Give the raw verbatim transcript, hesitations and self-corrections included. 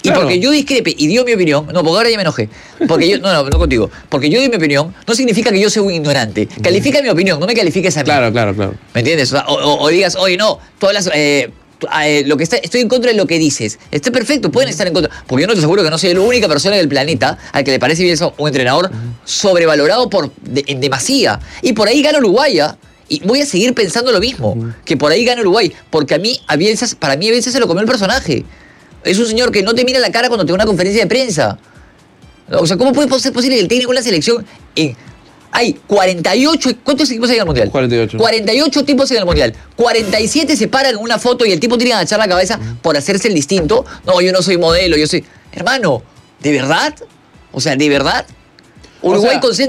Y Claro. porque yo discrepe y dio mi opinión, no, porque ahora ya me enojé, porque yo, no, no, no contigo, porque yo di mi opinión, no significa que yo sea un ignorante. Califica mi opinión, no me califiques a mí. Claro, claro, claro. ¿Me entiendes? O, sea, o- o- o digas, oye, no, todas las, eh, tú- eh, lo que está, estoy en contra de lo que dices. Está perfecto, pueden estar en contra. Porque yo no te aseguro que no soy la única persona del planeta al que le parece bien un entrenador sobrevalorado por, de- en demasía. Y por ahí gana Uruguay, ¿ah? Y voy a seguir pensando lo mismo, que por ahí gana Uruguay. Porque a mí, a Bielsa, para mí a Bielsa se lo comió el personaje. Es un señor que no te mira la cara cuando te da una conferencia de prensa. O sea, ¿cómo puede ser posible que el técnico de la selección... En, hay cuarenta y ocho... ¿Cuántos equipos hay en el Mundial? cuarenta y ocho. cuarenta y ocho tipos en el Mundial. cuarenta y siete se paran en una foto y el tipo tiene que agachar la cabeza por hacerse el distinto. No, yo no soy modelo, yo soy... Hermano, ¿de verdad? O sea, ¿de verdad? Uruguay sea, concentra